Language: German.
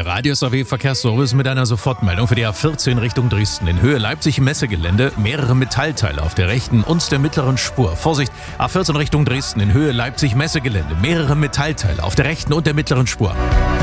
Der Radius AW Verkehrsservice mit einer Sofortmeldung für die A14 Richtung Dresden. In Höhe Leipzig Messegelände, mehrere Metallteile auf der rechten und der mittleren Spur. Vorsicht, A14 Richtung Dresden in Höhe Leipzig Messegelände, mehrere Metallteile auf der rechten und der mittleren Spur.